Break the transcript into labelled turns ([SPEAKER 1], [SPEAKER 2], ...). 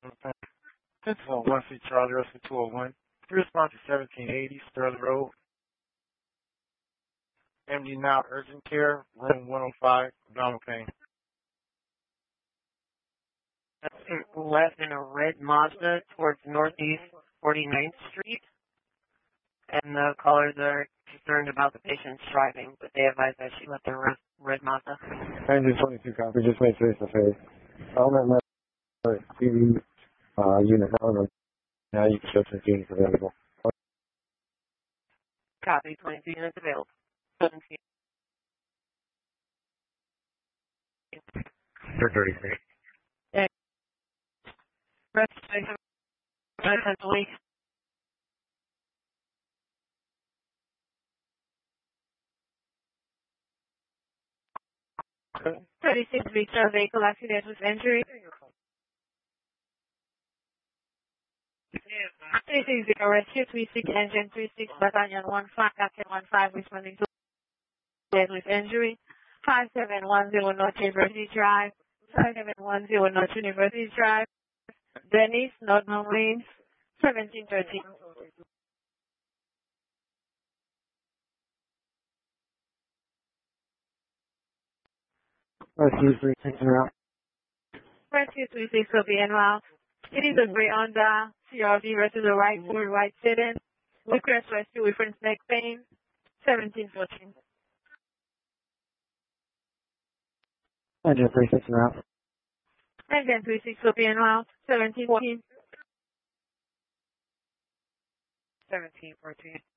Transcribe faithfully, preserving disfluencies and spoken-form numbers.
[SPEAKER 1] This is on one C Charlie Russell two oh one. Response to seventeen eighty Sterling Road. M D now urgent care, room one oh five, abdominal pain.
[SPEAKER 2] Left in a red Mazda towards Northeast forty-ninth Street. And the callers are concerned about the patient's driving, but they advise that she left the red, red Mazda.
[SPEAKER 1] Engine twenty-two copy, just made face to face. I'll let my T V uh, unit know. Now you can show some units available.
[SPEAKER 2] Copy, twenty-two units available. seventeen.
[SPEAKER 1] For thirty-six.
[SPEAKER 2] Yeah. Rest, I have essentially. thirty-six Victor vehicle accident with injury. thirty-six Victor rescue, three six engine, three six battalion, one five, captain one five, responding to death with injury. five seven one zero North University Drive. five seven one zero North University Drive. Dennis, North Lanes, seventeen thirteen.
[SPEAKER 1] Rescue three six en route.
[SPEAKER 2] Rescue three six will be en route. It is a gray Honda C R V versus a right full white sedan. Request rescue with neck pain, seventeen fourteen.
[SPEAKER 1] Engine three six en route.
[SPEAKER 2] Engine three six will be en route, seventeen fourteen. seventeen fourteen.